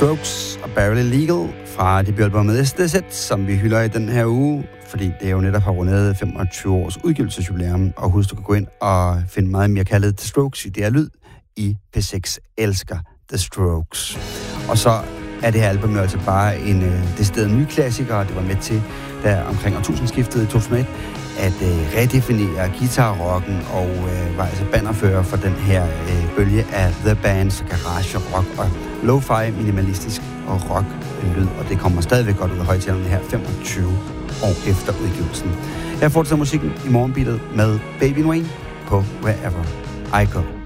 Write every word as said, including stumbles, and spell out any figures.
Strokes og Barely Legal fra debutalbummet S D Z, som vi hylder i den her uge, fordi det jo netop har rundet femogtyve års udgivelsesjubilæum, og husk, du kan gå ind og finde meget mere kaldet The Strokes i det her lyd. I P seks elsker The Strokes. Og så er det her album jo altså bare en øh, decideret ny klassiker, og det var med til, der omkring årtusindskiftet i to tusind og et, at øh, redefinere guitarrocken, og øh, var altså bannerfører for den her øh, bølge af The Bands, garage rock og lo-fi, minimalistisk og rock lyd, og det kommer stadigvæk godt ud af højtalerne her femogtyve år efter udgivelsen. Jeg fortsætter musikken i morgenbeatet med Baby Wayne på Wherever I Go.